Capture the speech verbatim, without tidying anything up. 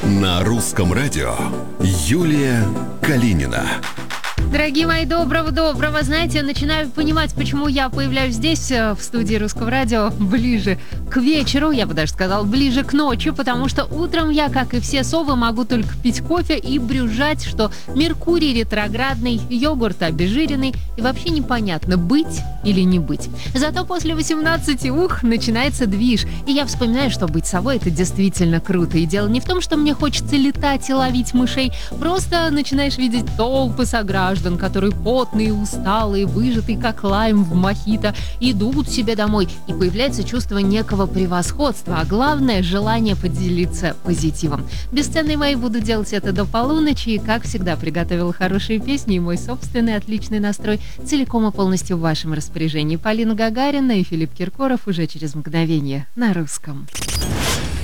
На русском радио Юлия Калинина. Дорогие мои, доброго-доброго. Знаете, я начинаю понимать, почему я появляюсь здесь, в студии Русского радио, ближе к вечеру, я бы даже сказала, ближе к ночи, потому что утром я, как и все совы, могу только пить кофе и брюзжать, что Меркурий ретроградный, йогурт обезжиренный, и вообще непонятно, быть или не быть. Зато после восемнадцати, ух, начинается движ, и я вспоминаю, что быть совой — это действительно круто. И дело не в том, что мне хочется летать и ловить мышей, просто начинаешь видеть толпы сограждан, которые потные, усталые, выжатые, как лайм в мохито, идут себе домой, и появляется чувство некого превосходства, а главное — желание поделиться позитивом. Бесценные мои, буду делать это до полуночи, и, как всегда, приготовила хорошие песни, и мой собственный отличный настрой целиком и полностью в вашем распоряжении. Полина Гагарина и Филипп Киркоров уже через мгновение на русском.